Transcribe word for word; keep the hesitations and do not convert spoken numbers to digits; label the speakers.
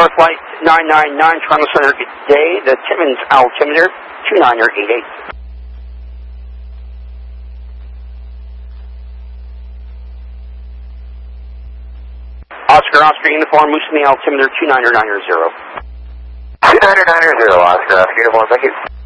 Speaker 1: North Flight nine nine nine, Toronto Center, good day. The Timmins altimeter, two niner eight eight. Oscar, Oscar, uniform, Moose in the altimeter, two niner niner zero.
Speaker 2: two niner niner zero, Oscar, Oscar, uniform, thank you.